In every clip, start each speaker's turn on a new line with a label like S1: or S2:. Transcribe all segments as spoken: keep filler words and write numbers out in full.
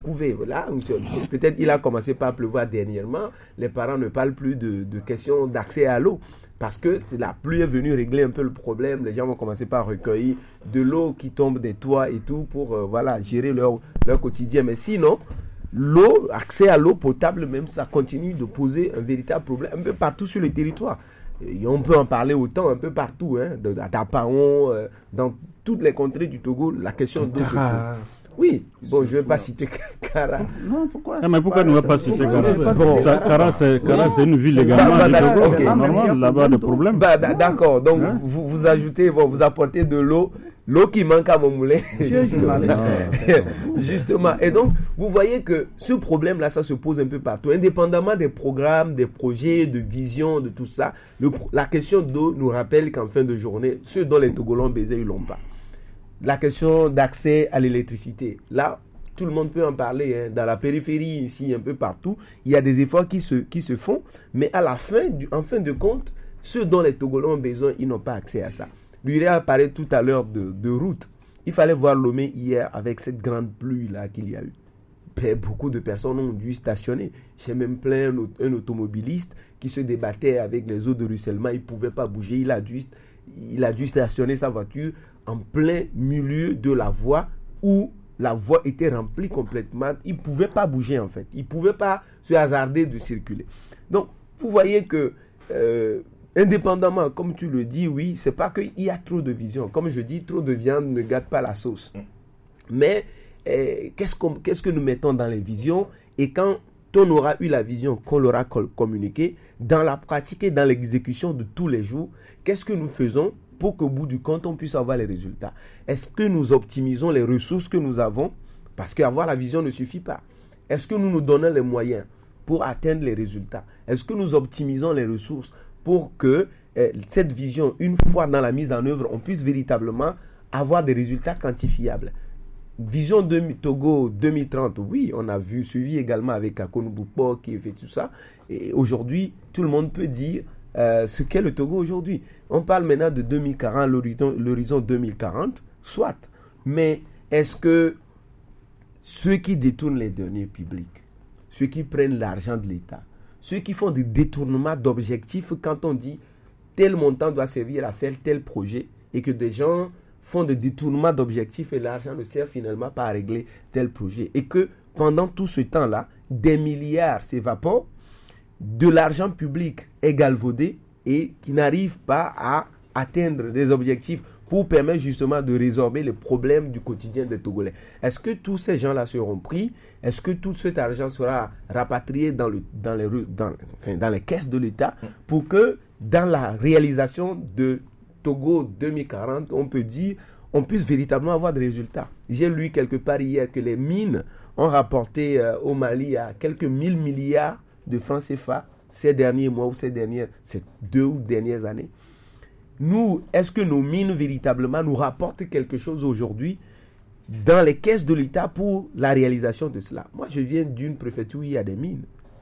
S1: couvert. Là, peut-être il a commencé par pleuvoir dernièrement. Les parents ne parlent plus de, de questions d'accès à l'eau. Parce que la pluie est venue régler un peu le problème. Les gens vont commencer par recueillir de l'eau qui tombe des toits et tout pour euh, voilà, gérer leur, leur quotidien. Mais sinon, l'eau, accès à l'eau potable même, ça continue de poser un véritable problème un peu partout sur le territoire. Et on peut en parler autant un peu partout, hein, à Tapaon, euh, dans toutes les contrées du Togo, la question d'eau. Oui, bon, je ne vais pas citer Kara.
S2: Non, pourquoi
S3: ah, mais pourquoi ne pas citer Kara?
S1: Bon,
S3: Kara, c'est, Kara, c'est une ville également.
S1: Bah, bah,
S3: okay.
S1: C'est
S3: normal, là-bas, de problème.
S1: Bah, d'accord, donc hein? vous, vous ajoutez, bon, vous apportez de l'eau, l'eau qui manque à mon moulin. Justement. Justement. Et donc, vous voyez que ce problème-là, ça se pose un peu partout. Indépendamment des programmes, des projets, de vision, de tout ça, le, la question d'eau nous rappelle qu'en fin de journée, ceux dont les Togolans baisaient, ils l'ont pas. La question d'accès à l'électricité. Là, tout le monde peut en parler. Hein. Dans la périphérie, ici, un peu partout, il y a des efforts qui se, qui se font. Mais à la fin, du, en fin de compte, ceux dont les Togolais ont besoin, ils n'ont pas accès à ça. Lui, a parlé tout à l'heure de, de route. Il fallait voir Lomé hier avec cette grande pluie-là qu'il y a eu. Beaucoup de personnes ont dû stationner. J'ai même plein un, un automobiliste qui se débattait avec les eaux de ruissellement. Il ne pouvait pas bouger. Il a dû, il a dû stationner sa voiture en plein milieu de la voie où la voie était remplie complètement. Il ne pouvait pas bouger en fait. Il ne pouvait pas se hasarder de circuler. Donc, vous voyez que, euh, indépendamment, comme tu le dis, oui, c'est pas qu'il y a trop de vision. Comme je dis, trop de viande ne gâte pas la sauce. Mais, euh, qu'est-ce, qu'on, qu'est-ce que nous mettons dans les visions? Et quand on aura eu la vision, qu'on l'aura communiquée, dans la pratique et dans l'exécution de tous les jours, qu'est-ce que nous faisons pour qu'au bout du compte, on puisse avoir les résultats? Est-ce que nous optimisons les ressources que nous avons? Parce qu'avoir la vision ne suffit pas. Est-ce que nous nous donnons les moyens pour atteindre les résultats? Est-ce que nous optimisons les ressources pour que eh, cette vision, une fois dans la mise en œuvre, on puisse véritablement avoir des résultats quantifiables? Vision de Togo deux mille trente, oui, on a vu, suivi également avec Akonou Boupo qui fait tout ça. Et aujourd'hui, tout le monde peut dire Euh, ce qu'est le Togo aujourd'hui. On parle maintenant de deux mille quarante, l'horizon, l'horizon deux mille quarante, soit. Mais est-ce que ceux qui détournent les deniers publics, ceux qui prennent l'argent de l'État, ceux qui font des détournements d'objectifs quand on dit tel montant doit servir à faire tel projet et que des gens font des détournements d'objectifs et l'argent ne sert finalement pas à régler tel projet et que pendant tout ce temps-là, des milliards s'évaporent, de l'argent public est galvaudé et qui n'arrive pas à atteindre des objectifs pour permettre justement de résorber les problèmes du quotidien des Togolais. Est-ce que tous ces gens-là seront pris? Est-ce que tout cet argent sera rapatrié dans, le, dans, les, dans, enfin, dans les caisses de l'État pour que dans la réalisation de Togo deux mille quarante, on peut dire, on puisse véritablement avoir des résultats? J'ai lu quelque part hier que les mines ont rapporté euh, au Mali à quelques mille milliards de francs C F A ces derniers mois ou ces dernières, ces deux ou dernières années. Nous, est-ce que nos mines véritablement nous rapportent quelque chose aujourd'hui dans les caisses de l'État pour la réalisation de cela? Moi, je viens d'une préfecture où il y a des mines,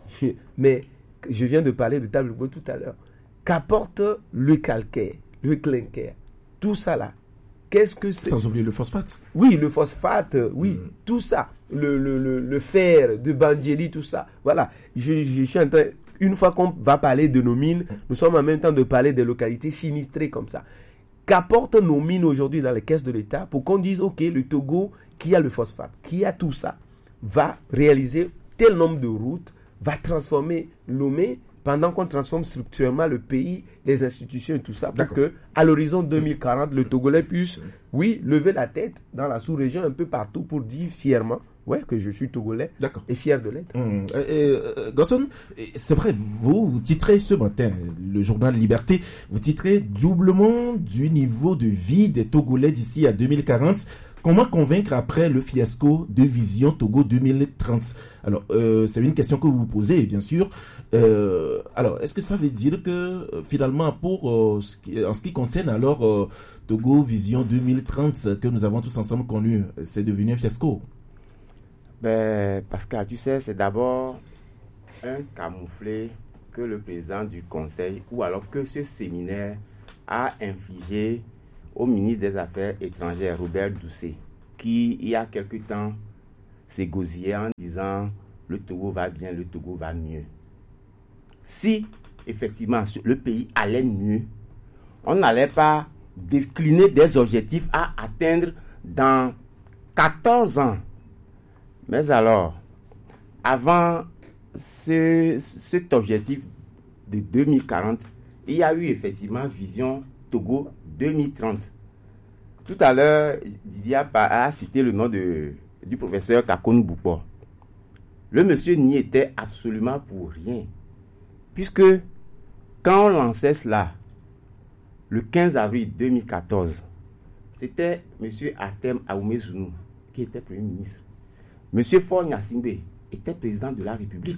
S1: mais je viens de parler de Table-Bois tout à l'heure. Qu'apporte le calcaire, le clinker, tout ça là? Qu'est-ce que c'est?
S2: Sans oublier le phosphate.
S1: Oui, le phosphate, oui, mmh. tout ça. Le, le, le, le fer de Bandjeli, tout ça. Voilà. Je, je suis en train, une fois qu'on va parler de nos mines, nous sommes en même temps de parler des localités sinistrées comme ça. Qu'apportent nos mines aujourd'hui dans les caisses de l'État pour qu'on dise, ok, le Togo, qui a le phosphate, qui a tout ça, va réaliser tel nombre de routes, va transformer Lomé, pendant qu'on transforme structurellement le pays, les institutions et tout ça, pour D'accord. que à l'horizon deux mille quarante, le Togolais puisse, oui, lever la tête dans la sous-région un peu partout pour dire fièrement, ouais, que je suis Togolais D'accord. et fier de l'être.
S2: Mmh. Euh, euh, Gosson, c'est vrai, vous, vous titrez ce matin, le journal Liberté, vous titrez doublement du niveau de vie des Togolais d'ici à deux mille quarante. Comment convaincre après le fiasco de Vision Togo deux mille trente? Alors, euh, c'est une question que vous vous posez, bien sûr. Euh, alors, est-ce que ça veut dire que, euh, finalement, pour euh, ce qui, en ce qui concerne alors euh, Togo Vision deux mille trente, que nous avons tous ensemble connu, c'est devenu un fiasco?
S4: Ben, Pascal, tu sais, c'est d'abord un camouflet que le président du Conseil, ou alors que ce séminaire a infligé au ministre des Affaires étrangères, Robert Doucet, qui, il y a quelque temps, s'égosiller en disant le Togo va bien, le Togo va mieux. Si effectivement le pays allait mieux, on n'allait pas décliner des objectifs à atteindre dans quatorze ans. Mais alors, avant ce, cet objectif de deux mille quarante, il y a eu effectivement Vision Togo deux mille trente. Tout à l'heure, Didier a cité le nom de, du professeur Kakonu Boupo. Le monsieur n'y était absolument pour rien. Puisque quand on lançait cela, le quinze avril deux mille quatorze, c'était monsieur Artem Aoumezounou qui était Premier ministre. monsieur Faure Gnassingbé était président de la République.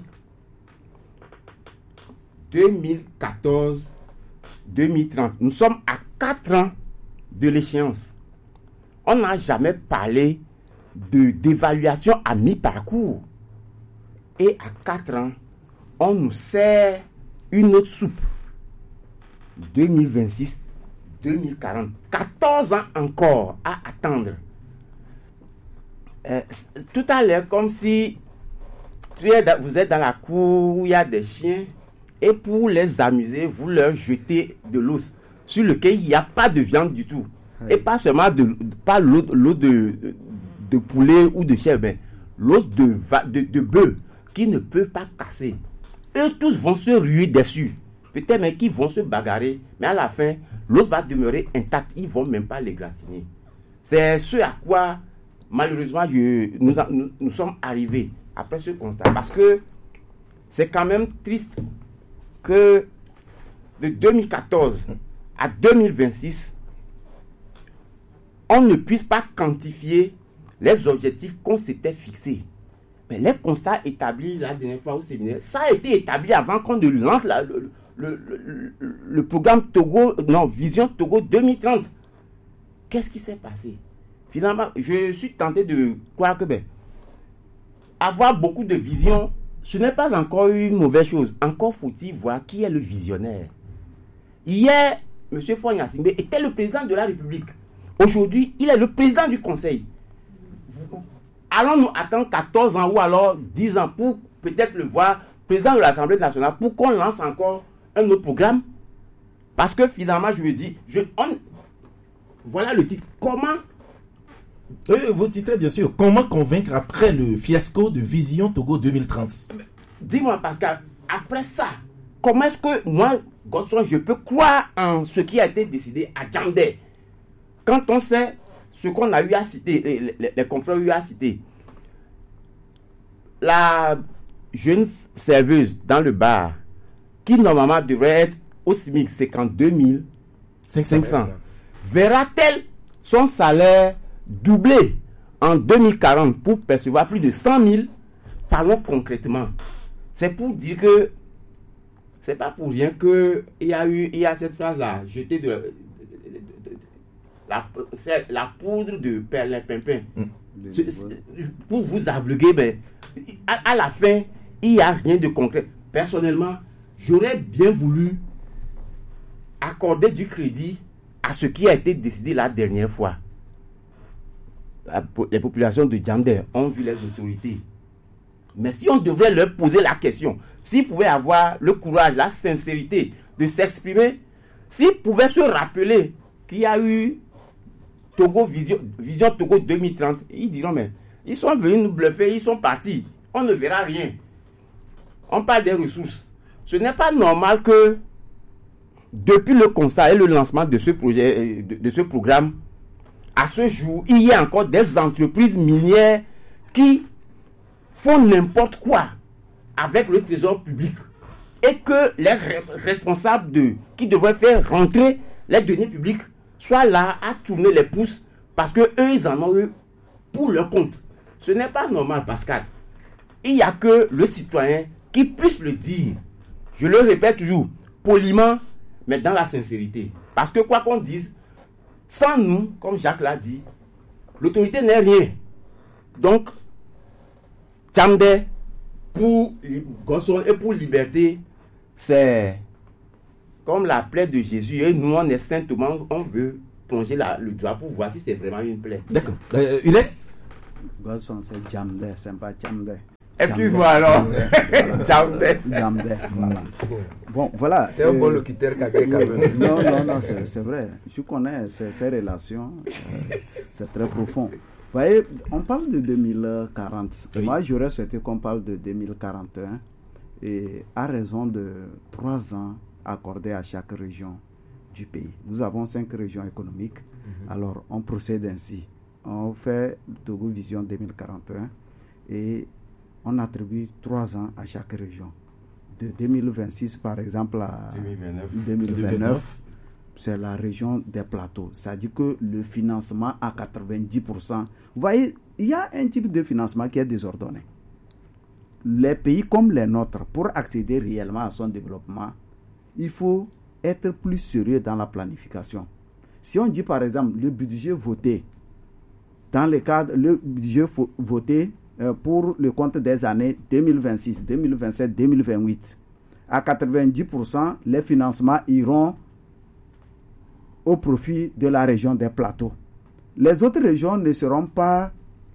S4: deux mille quatorze deux mille trente, nous sommes à quatre ans de l'échéance. On n'a jamais parlé de, d'évaluation à mi-parcours. Et à quatre ans, on nous sert une autre soupe. deux mille vingt-six deux mille quarante, quatorze ans encore à attendre. Euh, tout à l'heure, comme si tu es dans, vous êtes dans la cour où il y a des chiens et pour les amuser, vous leur jetez de l'os sur lequel il n'y a pas de viande du tout. Oui. Et pas seulement de, pas l'eau, l'eau de, de poulet ou de chèvre, mais l'os de, de, de bœuf qui ne peut pas casser. Eux tous vont se ruer dessus. Peut-être même qu'ils vont se bagarrer, mais à la fin, l'os va demeurer intact. Ils ne vont même pas les gratiner. C'est ce à quoi, malheureusement, je, nous, nous, nous sommes arrivés après ce constat. Parce que c'est quand même triste que de deux mille quatorze à deux mille vingt-six, on ne puisse pas quantifier les objectifs qu'on s'était fixés. Mais les constats établis la dernière fois au séminaire, ça a été établi avant qu'on ne lance la, le, le, le, le, le programme Togo, non, Vision Togo deux mille trente. Qu'est-ce qui s'est passé? Finalement, je suis tenté de croire que ben, avoir beaucoup de vision, ce n'est pas encore une mauvaise chose. Encore faut-il voir qui est le visionnaire. Hier, M. Faure Gnassingbé était le président de la République. Aujourd'hui, il est le président du Conseil. Allons-nous attendre quatorze ans ou alors dix ans pour peut-être le voir président de l'Assemblée nationale pour qu'on lance encore un autre programme? Parce que finalement, je me dis, je, on, voilà le titre. Comment
S2: euh, Vous titrez bien sûr, comment convaincre après le fiasco de Vision Togo deux mille trente?
S4: Dis-moi, Pascal, après ça, comment est-ce que moi, Gosson, je peux croire en ce qui a été décidé à Djamdé? Quand on sait ce qu'on a eu à citer, les, les, les confrères ont eu à citer, la jeune serveuse dans le bar, qui normalement devrait être au SMIC cinquante-deux mille cinq cents, verra-t-elle son salaire doublé en deux mille quarante pour percevoir plus de cent mille? Parlons concrètement. C'est pour dire que c'est pas pour rien qu'il y a eu, il y a cette phrase-là, jetée de, de, de, de, de la, la poudre de perlimpinpin. Mmh. Pour vous aveugler, ben, à, à la fin, il n'y a rien de concret. Personnellement, j'aurais bien voulu accorder du crédit à ce qui a été décidé la dernière fois. La, les populations de Djamdé ont vu les autorités. Mais si on devrait leur poser la question, s'ils pouvaient avoir le courage, la sincérité de s'exprimer, s'ils pouvaient se rappeler qu'il y a eu Togo Vision, Vision Togo deux mille trente, ils diront, mais ils sont venus nous bluffer, ils sont partis, on ne verra rien. On parle des ressources. Ce n'est pas normal que depuis le constat et le lancement de ce projet, de, de ce programme, à ce jour, il y a encore des entreprises minières qui font n'importe quoi avec le trésor public et que les responsables de, qui devraient faire rentrer les deniers publics soient là à tourner les pouces parce que eux ils en ont eu pour leur compte. Ce n'est pas normal, Pascal. Il n'y a que le citoyen qui puisse le dire. Je le répète toujours, poliment, mais dans la sincérité. Parce que quoi qu'on dise, sans nous, comme Jacques l'a dit, l'autorité n'est rien. Donc, Djamdé, pour Gosson et pour liberté, c'est comme la plaie de Jésus. Et nous, on est saintement, on veut plonger la, le doigt pour voir si c'est vraiment une plaie.
S2: D'accord. Euh, Hulek,
S5: Godson, c'est Djamde, c'est pas Djamde.
S1: Excuse-moi alors. Djamde.
S5: Djamde, voilà. Bon, voilà.
S1: C'est un bon locuteur quand même.
S5: Non, non, non, c'est, c'est vrai. Je connais ces, ces relations. Euh, c'est très profond. Vous voyez, on parle de deux mille quarante. Oui. Moi, j'aurais souhaité qu'on parle de deux mille quarante et un. Et à raison de trois ans accordés à chaque région du pays. Nous avons cinq régions économiques. Mm-hmm. Alors, on procède ainsi. On fait Togo Vision deux mille quarante et un et on attribue trois ans à chaque région. De deux mille vingt-six, par exemple, à deux mille vingt-neuf, c'est la région des plateaux. C'est-à-dire que le financement à quatre-vingt-dix pour cent. Vous voyez, il y a un type de financement qui est désordonné. Les pays comme les nôtres, pour accéder réellement à son développement, il faut être plus sérieux dans la planification. Si on dit par exemple le budget voté, dans le cadre, le budget fo- voté euh, pour le compte des années deux mille vingt-six, deux mille vingt-sept, deux mille vingt-huit, à quatre-vingt-dix pour cent, les financements iront au profit de la région des plateaux. Les autres régions ne seront pas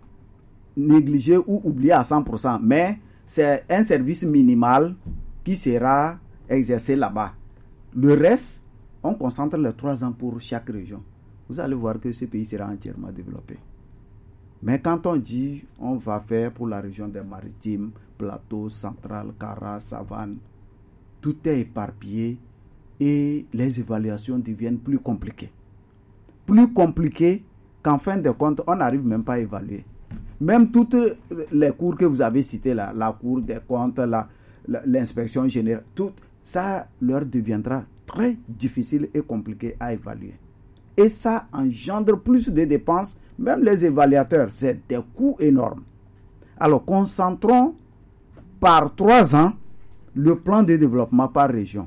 S5: négligées ou oubliées à cent pour cent, mais c'est un service minimal qui sera exercé là-bas. Le reste, on concentre les trois ans pour chaque région. Vous allez voir que ce pays sera entièrement développé. Mais quand on dit on va faire pour la région des Maritimes, Plateau, Central, Kara, Savane, tout est éparpillé et les évaluations deviennent plus compliquées. Plus compliquées qu'en fin de compte, on n'arrive même pas à évaluer. Même toutes les cours que vous avez citées, là, la Cour des comptes, la, la, l'inspection générale, tout ça leur deviendra très difficile et compliqué à évaluer. Et ça engendre plus de dépenses, même les évaluateurs, c'est des coûts énormes. Alors, concentrons par trois ans le plan de développement par région.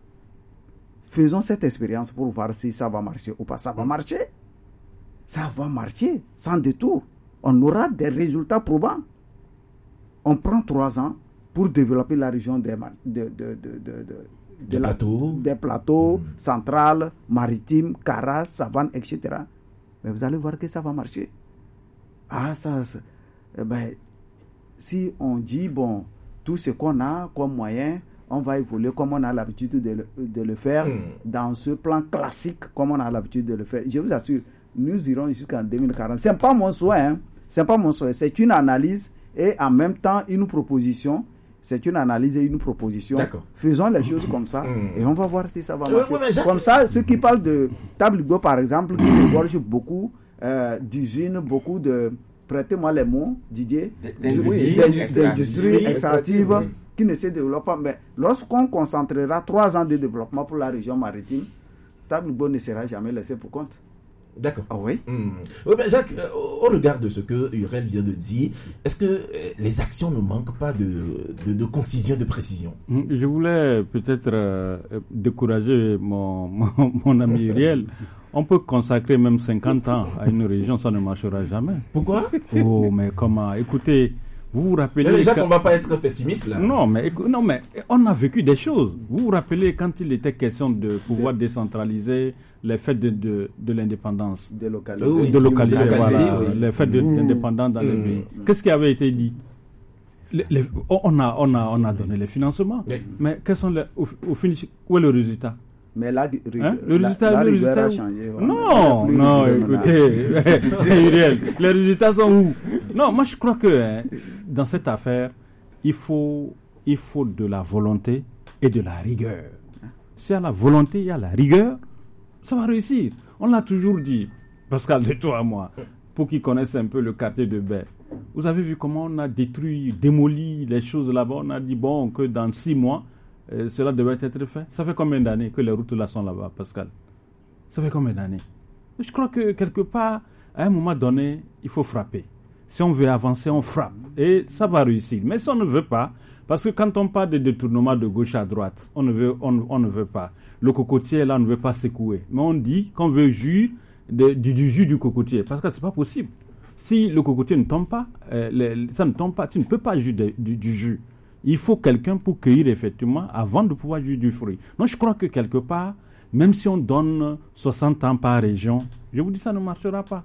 S5: Faisons cette expérience pour voir si ça va marcher ou pas. Ça va marcher. Ça va marcher sans détour. On aura des résultats probants. On prend trois ans pour développer la région des, de, de, de, de, de, de
S2: des,
S5: la,
S2: plateaux.
S5: des plateaux, mmh. centrales, maritimes, Kara, Savane, et cetera. Mais vous allez voir que ça va marcher. Ah, ça, ça eh ben, si on dit, bon, tout ce qu'on a comme moyen, on va évoluer comme on a l'habitude de le, de le faire mmh. dans ce plan classique, comme on a l'habitude de le faire. Je vous assure, nous irons jusqu'en deux mille quarante. Ce n'est pas mon souhait, hein. C'est pas mon souhait. C'est une analyse et en même temps une proposition. C'est une analyse et une proposition.
S2: D'accord.
S5: Faisons les choses comme ça mmh. et on va voir si ça va marcher.
S2: Euh, ouais, Jacques...
S5: Comme ça, ceux qui parlent de Tabligo, par exemple, qui regorgent beaucoup euh, d'usines, beaucoup de... Prêtez-moi les mots, Didier.
S4: D'industrie,
S5: oui, d'industrie extractive oui. qui ne se développe pas. Mais lorsqu'on concentrera trois ans de développement pour la région maritime, Tabligo ne sera jamais laissé pour compte.
S2: D'accord.
S5: Ah oui.
S2: Mmh. Ouais, ben Jacques, euh, au regard de ce que Urel vient de dire, est-ce que euh, les actions ne manquent pas de, de, de concision, de précision?
S3: Je voulais peut-être euh, décourager mon, mon, mon ami Uriel. On peut consacrer même cinquante ans à une région, ça ne marchera jamais.
S2: Pourquoi?
S3: Oh, mais comment? Écoutez, vous vous rappelez...
S2: Mais Jacques, quand... on ne va pas être pessimiste là.
S3: Non mais, non, mais on a vécu des choses. Vous vous rappelez quand il était question de pouvoir de... décentraliser les fêtes de, de, de l'indépendance.
S5: Délocaliser.
S3: Oui, de localiser, voilà,
S2: oui.
S3: les fêtes de, mmh. d'indépendance dans mmh. les pays. Qu'est-ce qui avait été dit? les, les, on, a, on, a, on a donné les financements. Oui. Mais quels sont les, au, au finish, où est le résultat?
S5: Mais là,
S3: hein? le résultat,
S5: la,
S3: le
S5: la
S3: résultat
S5: a changé. Voilà.
S3: Non, non, écoutez, les résultats sont où? Non, moi je crois que hein, dans cette affaire, il faut, il faut de la volonté et de la rigueur. S'il y a la volonté, il y a la rigueur, ça va réussir. On l'a toujours dit, Pascal, de toi à moi, pour qu'ils connaissent un peu le quartier de Baie. Vous avez vu comment on a détruit, démoli les choses là-bas. On a dit, bon, que dans six mois, euh, cela devait être fait. Ça fait combien d'années que les routes là sont là-bas, Pascal? Ça fait combien d'années? Je crois que quelque part, à un moment donné, il faut frapper. Si on veut avancer, on frappe. Et ça va réussir. Mais si on ne veut pas, parce que quand on parle de détournement de gauche à droite, on ne veut, on, on ne veut pas. Le cocotier, là, on ne veut pas secouer. Mais on dit qu'on veut jouir de, du, du jus du cocotier. Parce que ce n'est pas possible. Si le cocotier ne tombe pas, euh, les, ça ne tombe pas, tu ne peux pas jouir de, du, du jus. Il faut quelqu'un pour cueillir effectivement avant de pouvoir jouir du fruit. Donc je crois que quelque part, même si on donne soixante ans par région, je vous dis ça ne marchera pas.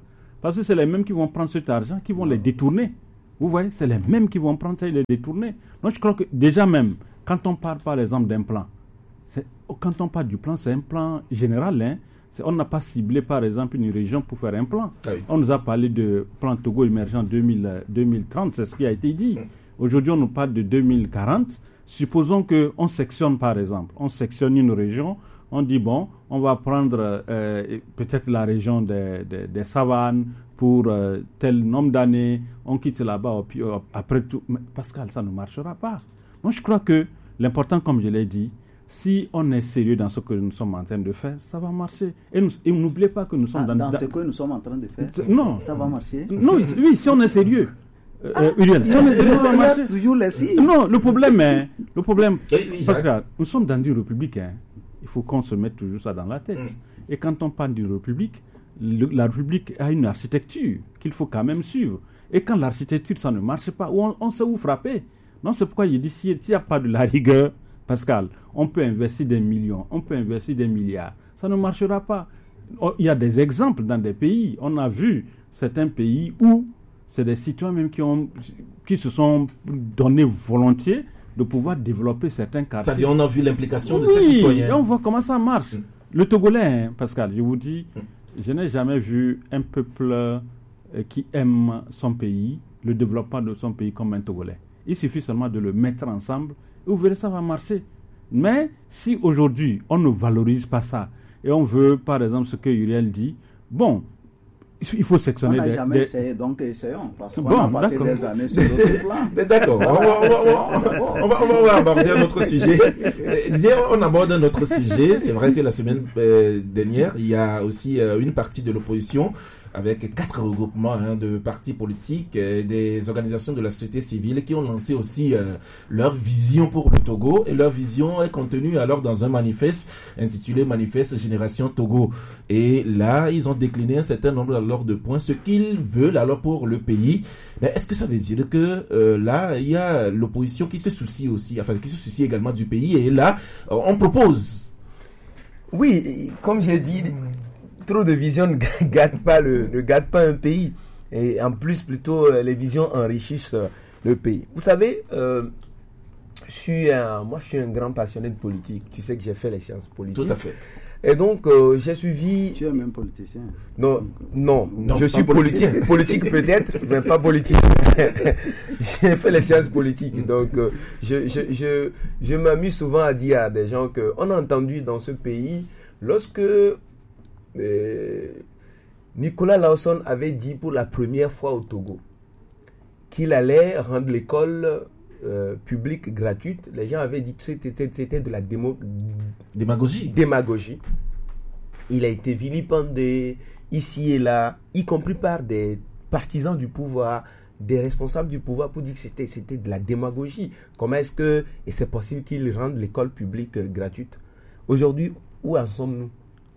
S3: Parce que c'est les mêmes qui vont prendre cet argent, qui vont les détourner. Vous voyez, c'est les mêmes qui vont prendre ça et les détourner. Donc je crois que déjà même, quand on parle par exemple d'un plan, c'est, quand on parle du plan, c'est un plan général. Hein. C'est, on n'a pas ciblé par exemple une région pour faire un plan. Ah oui. On nous a parlé de plan Togo émergent deux mille trente, c'est ce qui a été dit. Mmh. Aujourd'hui, on nous parle de deux mille quarante. Supposons qu'on sectionne par exemple, on sectionne une région, on dit bon, on va prendre euh, peut-être la région des, des, des savanes pour euh, tel nombre d'années, on quitte là-bas, puis euh, après tout. Mais Pascal, ça ne marchera pas. Moi, je crois que l'important, comme je l'ai dit, si on est sérieux dans ce que nous sommes en train de faire, ça va marcher. Et, nous, et n'oubliez pas que nous sommes
S5: ah,
S3: dans...
S5: Dans ce que nous sommes en train de faire,
S3: non.
S5: Ça va marcher.
S3: Non, oui, si on est sérieux. Euh, ah, Uriel, si on est sérieux, ça va marcher.
S5: Toujours les si.
S3: Non, le problème est... Le problème, parce que nous sommes dans une république, hein. Il faut qu'on se mette toujours ça dans la tête. Mm. Et quand on parle d'une république, le, la république a une architecture qu'il faut quand même suivre. Et quand l'architecture, ça ne marche pas, on, on sait où frapper. Non, c'est pourquoi il dit, s'il n'y a pas de la rigueur, Pascal, on peut investir des millions, on peut investir des milliards. Ça ne marchera pas. Il y a des exemples dans des pays. On a vu certains pays où c'est des citoyens même qui, ont, qui se sont donnés volontiers de pouvoir développer certains quartiers.
S2: C'est-à-dire, on a vu l'implication
S3: oui,
S2: de ces citoyens.
S3: Et on voit comment ça marche. Mm. Le Togolais, hein, Pascal, je vous dis, mm. je n'ai jamais vu un peuple euh, qui aime son pays, le développement de son pays comme un Togolais. Il suffit seulement de le mettre ensemble et vous verrez, ça va marcher. Mais si aujourd'hui, on ne valorise pas ça et on veut, par exemple, ce que Uriel dit, bon, il faut sectionner.
S5: On n'a
S3: des,
S5: jamais
S3: des...
S5: essayé, donc essayons. Parce qu'on
S3: bon,
S5: a passé des années sur d'autres plans.
S2: D'accord, on va, on, va, on, va, on va aborder un autre sujet. On aborde un autre sujet. C'est vrai que la semaine euh, dernière, il y a aussi euh, une partie de l'opposition avec quatre regroupements hein, de partis politiques, euh, des organisations de la société civile qui ont lancé aussi euh, leur vision pour le Togo. Et leur vision est contenue alors dans un manifeste intitulé Manifeste Génération Togo. Et là, ils ont décliné un certain nombre alors de points, ce qu'ils veulent alors pour le pays. Mais est-ce que ça veut dire que euh, là, il y a l'opposition qui se soucie aussi, enfin qui se soucie également du pays. Et là, euh, on propose.
S1: Oui, comme j'ai dit, trop de visions ne gâtent pas, le, ne gâtent pas un pays. Et en plus, plutôt, les visions enrichissent le pays. Vous savez, euh, je suis un, moi, je suis un grand passionné de politique. Tu sais que j'ai fait les sciences politiques.
S2: Tout à fait.
S1: Et donc, euh, j'ai suivi...
S5: Tu es même politicien.
S1: Non, non,
S2: non
S1: je suis politique, politique, politique peut-être, mais pas politicien. J'ai fait les sciences politiques, donc euh, je, je, je, je m'amuse souvent à dire à des gens qu'on a entendu dans ce pays, lorsque euh, Nicolas Lawson avait dit pour la première fois au Togo qu'il allait rendre l'école euh, publique gratuite, les gens avaient dit que c'était, c'était de la démo,
S2: démagogie.
S1: démagogie. Il a été vilipendé ici et là, y compris par des partisans du pouvoir, des responsables du pouvoir pour dire que c'était, c'était de la démagogie. Comment est-ce que et c'est possible qu'ils rendent l'école publique euh, gratuite? Aujourd'hui, où en sommes-nous?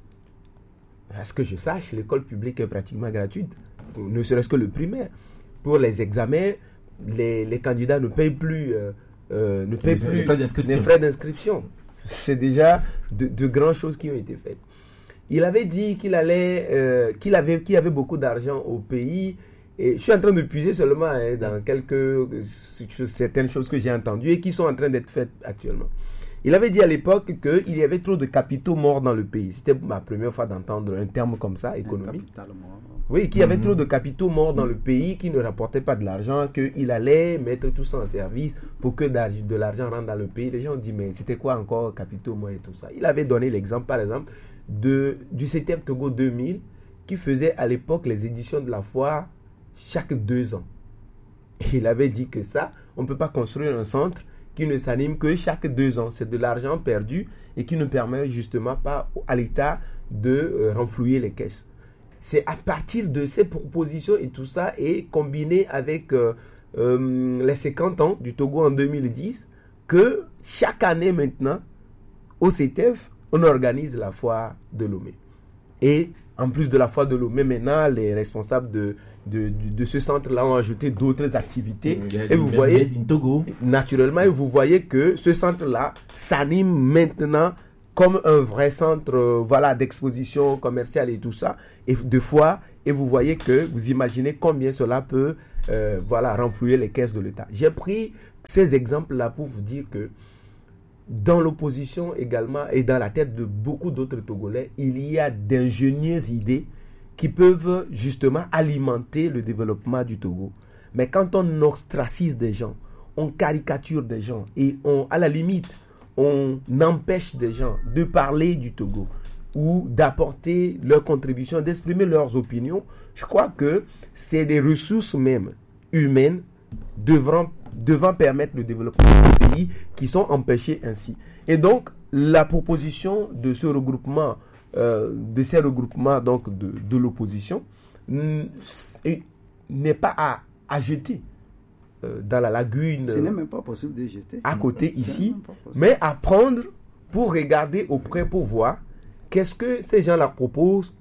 S1: À ce que je sache, l'école publique est pratiquement gratuite, ne serait-ce que le primaire. Pour les examens, les, les candidats ne payent plus, euh, euh, ne payent
S2: les,
S1: plus
S2: les frais d'inscription.
S1: les frais d'inscription. C'est déjà de, de grandes choses qui ont été faites. Il avait dit qu'il allait, euh, qu'il avait, qu'il y avait beaucoup d'argent au pays. Et je suis en train de puiser seulement hein, dans quelques certaines choses que j'ai entendues et qui sont en train d'être faites actuellement. Il avait dit à l'époque qu'il y avait trop de capitaux morts dans le pays. C'était ma première fois d'entendre un terme comme ça, économique. Oui, qu'il y avait mmh. trop de capitaux morts dans le pays qui ne rapportaient pas de l'argent, qu'il allait mettre tout ça en service pour que de l'argent rentre dans le pays. Les gens ont dit, mais c'était quoi encore capitaux morts et tout ça? Il avait donné l'exemple, par exemple, de, du C T F Togo deux mille, qui faisait à l'époque les éditions de la foire chaque deux ans. Et il avait dit que ça, on ne peut pas construire un centre qui ne s'anime que chaque deux ans. C'est de l'argent perdu et qui ne permet justement pas à l'État de euh, renflouer les caisses. C'est à partir de ces propositions et tout ça, et combiné avec euh, euh, les cinquante ans du Togo en deux mille dix, que chaque année maintenant, au C T F, on organise la foire de Lomé. Et en plus de la foire de Lomé, maintenant, les responsables de, de, de, de ce centre-là ont ajouté d'autres activités. Et vous voyez, naturellement, et vous voyez que ce centre-là s'anime maintenant comme un vrai centre euh, voilà, d'exposition commerciale et tout ça. Et de fois, et vous voyez que, vous imaginez combien cela peut euh, voilà, renflouer les caisses de l'État. J'ai pris ces exemples-là pour vous dire que dans l'opposition également et dans la tête de beaucoup d'autres Togolais, il y a d'ingénieuses idées qui peuvent justement alimenter le développement du Togo. Mais quand on ostracise des gens, on caricature des gens et on, à la limite, on empêche des gens de parler du Togo ou d'apporter leur contribution, d'exprimer leurs opinions, je crois que c'est des ressources même humaines devant, devant permettre le développement du pays qui sont empêchées ainsi. Et donc, la proposition de ce regroupement, euh, de ces regroupements donc de, de l'opposition, n'est pas à, à jeter euh, dans la lagune.
S5: Ce n'est même pas possible de jeter.
S1: À côté ici, mais à prendre pour regarder auprès pour voir qu'est-ce que ces gens-là proposent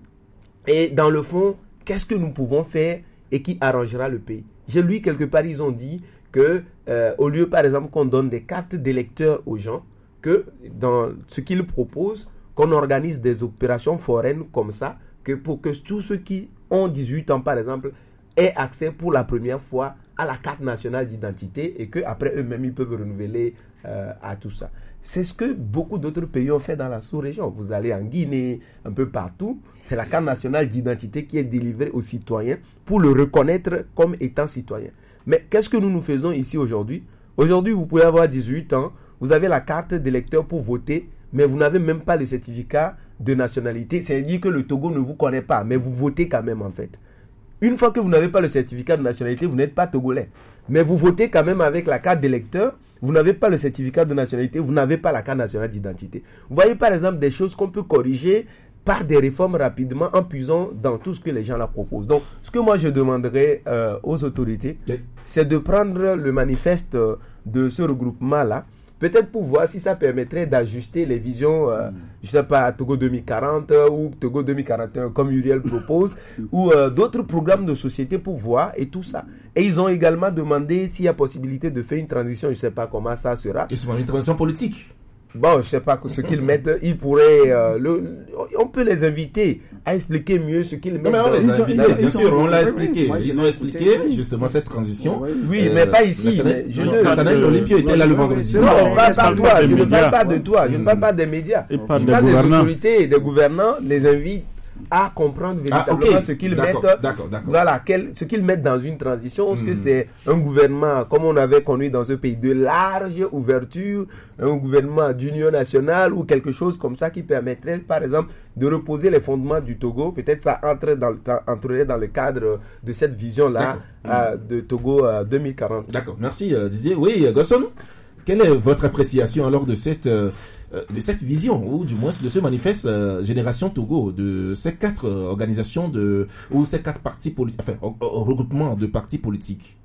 S1: et dans le fond, qu'est-ce que nous pouvons faire et qui arrangera le pays. J'ai lu quelque part, ils ont dit que euh, au lieu par exemple qu'on donne des cartes d'électeurs aux gens, que dans ce qu'ils proposent, qu'on organise des opérations foraines comme ça, que pour que tous ceux qui ont dix-huit ans par exemple aient accès pour la première fois à la carte nationale d'identité et qu'après eux-mêmes ils peuvent renouveler euh, à tout ça. C'est ce que beaucoup d'autres pays ont fait dans la sous-région. Vous allez en Guinée, un peu partout, c'est la carte nationale d'identité qui est délivrée aux citoyens pour le reconnaître comme étant citoyen. Mais qu'est-ce que nous nous faisons ici aujourd'hui? Aujourd'hui, vous pouvez avoir dix-huit ans, vous avez la carte d'électeur pour voter, mais vous n'avez même pas le certificat de nationalité. C'est-à-dire que le Togo ne vous connaît pas, mais vous votez quand même en fait. Une fois que vous n'avez pas le certificat de nationalité, vous n'êtes pas togolais. Mais vous votez quand même avec la carte d'électeur, vous n'avez pas le certificat de nationalité, vous n'avez pas la carte nationale d'identité. Vous voyez par exemple des choses qu'on peut corriger par des réformes rapidement en puisant dans tout ce que les gens la proposent. Donc, ce que moi je demanderais euh, aux autorités, oui. c'est de prendre le manifeste euh, de ce regroupement-là, peut-être pour voir si ça permettrait d'ajuster les visions, euh, mm. je ne sais pas, Togo deux mille quarante euh, ou Togo deux mille quarante et un, comme Uriel propose, ou euh, d'autres programmes de société pour voir et tout ça. Et ils ont également demandé s'il y a possibilité de faire une transition, je ne sais pas comment ça sera.
S2: Et c'est une transition politique.
S1: Bon, je ne sais pas ce qu'ils mettent. Ils pourraient, euh, le, on peut les inviter à expliquer mieux ce qu'ils mettent.
S2: Non, mais on les a invités, bien ils sûr, on l'a expliqué.
S5: Oui,
S2: ils ont expliqué justement cette transition.
S1: Oui, euh, mais pas ici. Mais je ne
S2: Nathanaël Olipio était là le vendredi.
S1: Non, on ne parle pas de toi. Je ne parle pas de toi. Je ne parle pas des médias. Je parle des autorités et des gouvernants. Les invite à comprendre véritablement ah, okay. ce qu'ils
S2: d'accord,
S1: mettent,
S2: d'accord, d'accord.
S1: Voilà, quel, ce qu'ils mettent dans une transition. Est-ce mmh. que c'est un gouvernement, comme on avait connu dans ce pays, de large ouverture, un gouvernement d'union nationale ou quelque chose comme ça qui permettrait, par exemple, de reposer les fondements du Togo. Peut-être ça entre dans le, entrerait dans le cadre de cette vision-là euh, de Togo euh, deux mille quarante.
S2: D'accord, merci euh, Didier. Oui, Gosson, quelle est votre appréciation alors de cette... Euh, de cette vision, ou du moins de ce manifeste euh, Génération Togo, de ces quatre euh, organisations, de, ou ces quatre partis politiques, enfin, au, au regroupement de partis politiques?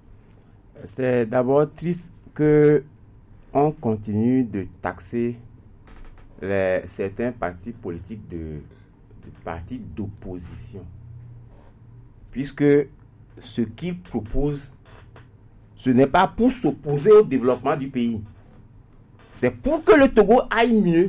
S4: C'est d'abord triste que on continue de taxer les, certains partis politiques de, de partis d'opposition. Puisque ce qu'ils proposent, ce n'est pas pour s'opposer au développement du pays. C'est pour que le Togo aille mieux.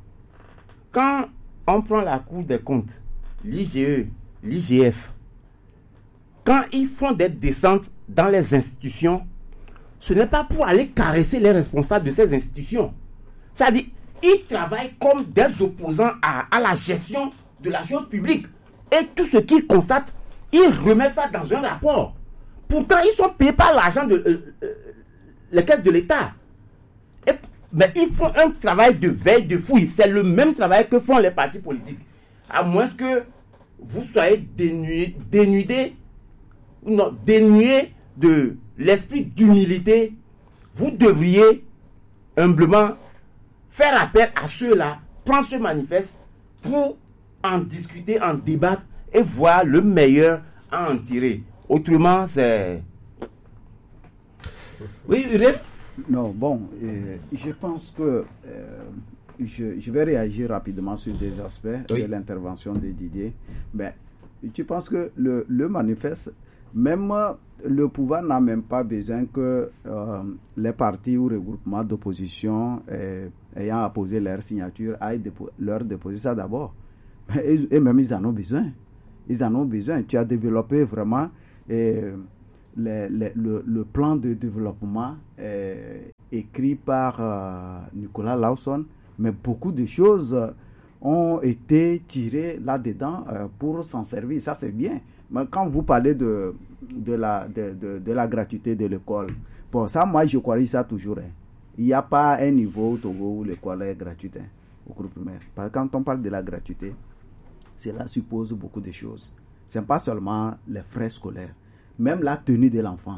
S4: Quand on prend la Cour des comptes, l'I G E, l'I G F, quand ils font des descentes dans les institutions, ce n'est pas pour aller caresser les responsables de ces institutions. C'est-à-dire, ils travaillent comme des opposants à, à la gestion de la chose publique. Et tout ce qu'ils constatent, ils remettent ça dans un rapport. Pourtant, ils sont payés par l'argent de euh, euh, les caisses de l'État. Et, mais ils font un travail de veille, de fouille. C'est le même travail que font les partis politiques. À moins que vous soyez dénués, dénudés, non, dénués de l'esprit d'humilité, vous devriez humblement faire appel à ceux-là, prendre ce manifeste pour en discuter, en débattre et voir le meilleur à en tirer. Autrement, c'est...
S2: Oui, Uriel?
S5: Non, bon, euh, je pense que euh, je, je vais réagir rapidement sur des aspects oui. de l'intervention de Didier. Mais tu penses que le, le manifeste, même le pouvoir n'a même pas besoin que euh, les partis ou regroupements d'opposition euh, ayant apposé leur signature aillent dépo- leur déposer ça d'abord. Et, et même ils en ont besoin. Ils en ont besoin. Tu as développé vraiment euh, les, les, le, le plan de développement euh, écrit par euh, Nicolas Lawson, mais beaucoup de choses ont été tirées là-dedans euh, pour s'en servir. Ça, c'est bien. Mais quand vous parlez de, de, la, de, de, de la gratuité de l'école, bon, ça, moi, je crois ça toujours. Hein. Il n'y a pas un niveau au Togo où l'école est gratuite hein, au groupe primaire. Parce que quand on parle de la gratuité, cela suppose beaucoup de choses. Ce n'est pas seulement les frais scolaires, même la tenue de l'enfant,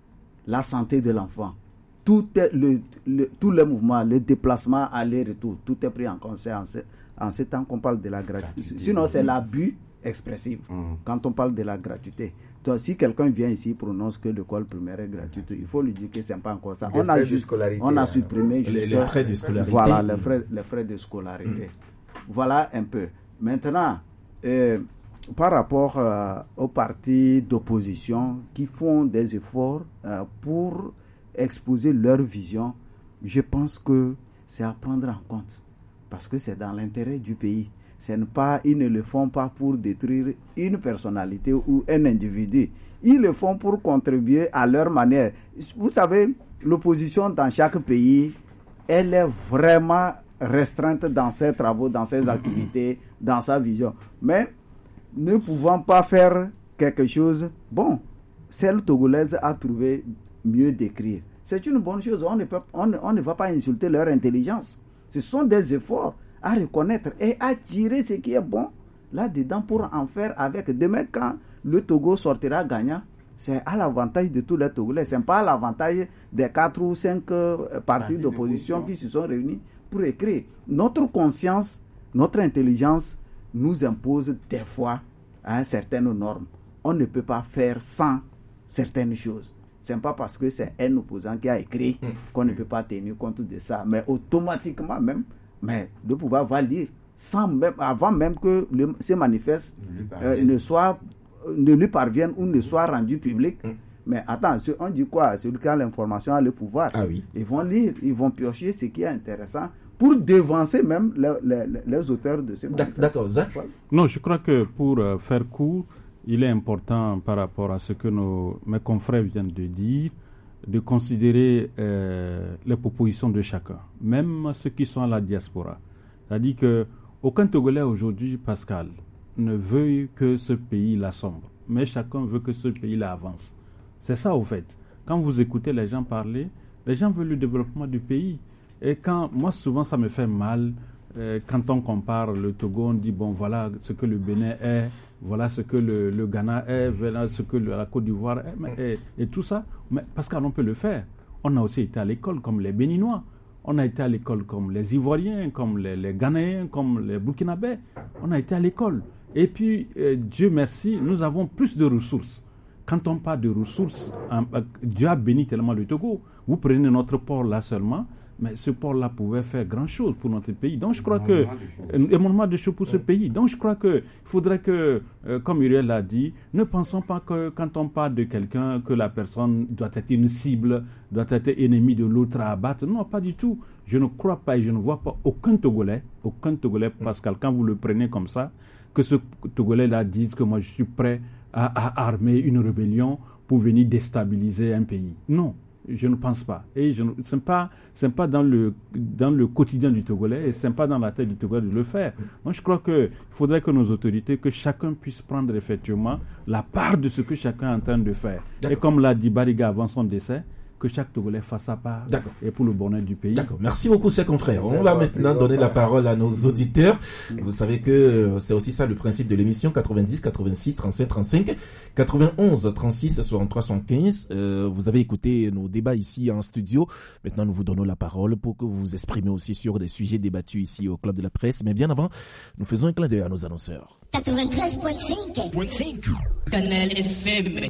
S5: la santé de l'enfant, tout est le, le, tous les mouvements, le déplacement, aller-retour, tout est pris en compte. En ce, en ce temps qu'on parle de la gratuité. gratuité. Sinon, c'est l'abus expressif mmh. quand on parle de la gratuité. Donc, si quelqu'un vient ici et prononce que l'école primaire est gratuite, il faut lui dire que ce n'est pas encore ça. On a, juste, on a supprimé
S2: les,
S5: juste
S2: les frais de scolarité.
S5: Voilà, les frais, les frais de scolarité. Mmh. Voilà un peu. Maintenant, euh, par rapport euh, aux partis d'opposition qui font des efforts euh, pour exposer leur vision, je pense que c'est à prendre en compte parce que c'est dans l'intérêt du pays. C'est pas, ils ne le font pas pour détruire une personnalité ou un individu. Ils le font pour contribuer à leur manière. Vous savez, l'opposition dans chaque pays, elle est vraiment restreinte dans ses travaux, dans ses activités, dans sa vision. Mais ne pouvant pas faire quelque chose, bon, celle togolaise a trouvé mieux d'écrire. C'est une bonne chose. On ne, peut, on, on ne va pas insulter leur intelligence. Ce sont des efforts à reconnaître et à tirer ce qui est bon là-dedans pour en faire avec. Demain, quand le Togo sortira gagnant, c'est à l'avantage de tous les Togolais. Ce n'est pas à l'avantage des quatre ou cinq euh, partis d'opposition qui se sont réunis pour écrire. Notre conscience, notre intelligence nous impose des fois hein, certaines normes. On ne peut pas faire sans certaines choses. Ce n'est pas parce que c'est un opposant qui a écrit qu'on ne peut pas tenir compte de ça. Mais automatiquement même, mais le pouvoir va lire sans même, avant même que le, ces manifestes euh, ne, soit, ne lui parviennent ou ne soient rendus publics. Mm. Mais attends, on dit quoi? Celui qui a l'information a le pouvoir.
S2: Ah oui.
S5: Ils vont lire, ils vont piocher ce qui est intéressant pour dévancer même les, les, les auteurs de ces manifestes.
S2: D'accord, Zach.
S3: Non, je crois que pour euh, faire court, il est important par rapport à ce que nos, mes confrères viennent de dire, de considérer euh, les propositions de chacun, même ceux qui sont à la diaspora. C'est-à-dire qu'aucun Togolais aujourd'hui, Pascal, ne veut que ce pays-là sombre, mais chacun veut que ce pays-là avance. C'est ça, au fait. Quand vous écoutez les gens parler, les gens veulent le développement du pays. Et quand, moi, souvent, ça me fait mal, euh, quand on compare le Togo, on dit, bon, voilà ce que le Bénin est, voilà ce que le, le Ghana est, voilà ce que le, la Côte d'Ivoire est, mais, et, et tout ça. Mais Pascal, on peut le faire. On a aussi été à l'école comme les Béninois. On a été à l'école comme les Ivoiriens, comme les, les Ghanéens, comme les Burkinabés. On a été à l'école. Et puis, euh, Dieu merci, nous avons plus de ressources. Quand on parle de ressources, hein, Dieu a béni tellement le Togo. Vous prenez notre port là seulement, mais ce port-là pouvait faire grand-chose pour notre pays. Donc je crois que... énormément de choses pour ce pays. Donc je crois qu'il faudrait que, euh, comme Uriel l'a dit, ne pensons pas que quand on parle de quelqu'un, que la personne doit être une cible, doit être ennemi de l'autre à abattre. Non, pas du tout. Je ne crois pas et je ne vois pas aucun Togolais, aucun Togolais, Pascal, quand vous le prenez comme ça, que ce Togolais-là dise que moi je suis prêt à, à armer une rébellion pour venir déstabiliser un pays. Non. Je ne pense pas. Et ce n'est pas, c'est pas dans, le, dans le quotidien du Togolais et ce n'est pas dans la tête du Togolais de le faire. Donc je crois qu'il faudrait que nos autorités, que chacun puisse prendre effectivement la part de ce que chacun est en train de faire. D'accord. Et comme l'a dit Bariga avant son décès, que chaque Togolais fasse sa part.
S2: D'accord.
S3: Et pour le bonheur du pays.
S2: D'accord. Merci beaucoup, chers confrères. On va maintenant donner la parole à nos auditeurs. Vous savez que c'est aussi ça le principe de l'émission. quatre-vingt-dix, quatre-vingt-six, trente-cinq, trente-cinq, quatre-vingt-onze, trente-six, soixante-trois, soixante-quinze. Euh, vous avez écouté nos débats ici en studio. Maintenant, nous vous donnons la parole pour que vous vous exprimez aussi sur des sujets débattus ici au Club de la Presse. Mais bien avant, nous faisons un clin d'œil à nos annonceurs.
S6: quatre-vingt-treize virgule cinq Canal F M.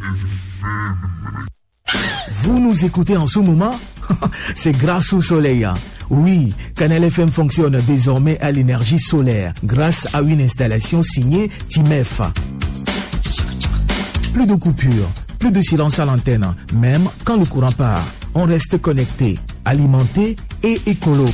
S7: Vous nous écoutez en ce moment? C'est grâce au soleil. Oui, Canal F M fonctionne désormais à l'énergie solaire grâce à une installation signée Timef. Plus de coupures, plus de silence à l'antenne, même quand le courant part. On reste connecté, alimenté et écolo.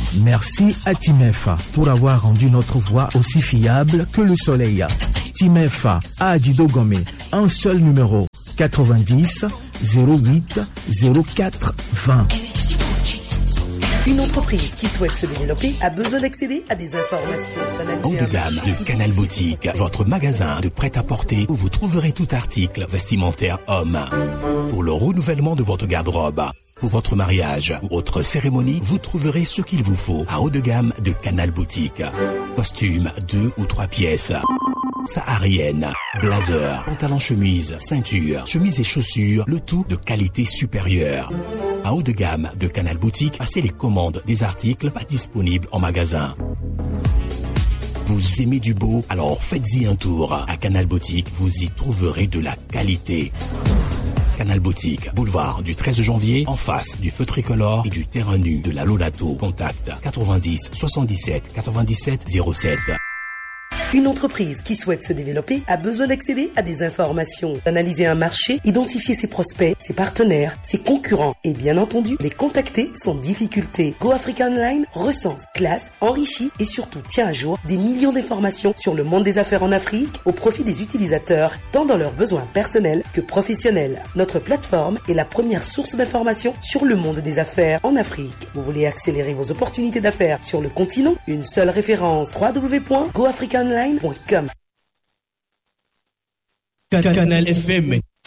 S7: Merci à Timefa pour avoir rendu notre voix aussi fiable que le soleil. Timefa à Adido Gomé, un seul numéro, quatre-vingt-dix zéro huit zéro quatre vingt.
S8: Une entreprise qui souhaite se développer a besoin d'accéder à des informations.
S9: Haut de gamme de Canal Boutique, votre magasin de prêt-à-porter où vous trouverez tout article vestimentaire homme. Pour le renouvellement de votre garde-robe, pour votre mariage ou autre cérémonie, vous trouverez ce qu'il vous faut à haut de gamme de Canal Boutique. Costumes, deux ou trois pièces. Saharienne, blazer, pantalon chemise, ceinture, chemise et chaussures, le tout de qualité supérieure. À haut de gamme de Canal Boutique, passez les commandes des articles pas disponibles en magasin. Vous aimez du beau? Alors faites-y un tour. À Canal Boutique, vous y trouverez de la qualité. Canal Boutique, boulevard du treize janvier, en face du feu tricolore et du terrain nu de la Lolato. Contact quatre-vingt-dix soixante-dix-sept quatre-vingt-dix-sept zéro sept.
S8: Une entreprise qui souhaite se développer a besoin d'accéder à des informations, d'analyser un marché, identifier ses prospects, ses partenaires, ses concurrents et bien entendu les contacter sans difficulté. Go Africa Online recense, classe, enrichit et surtout tient à jour des millions d'informations sur le monde des affaires en Afrique au profit des utilisateurs, tant dans leurs besoins personnels que professionnels. Notre plateforme est la première source d'informations sur le monde des affaires en Afrique. Vous voulez accélérer vos opportunités d'affaires sur le continent? Une seule référence, w w w point go africa online point com.
S7: Canal F M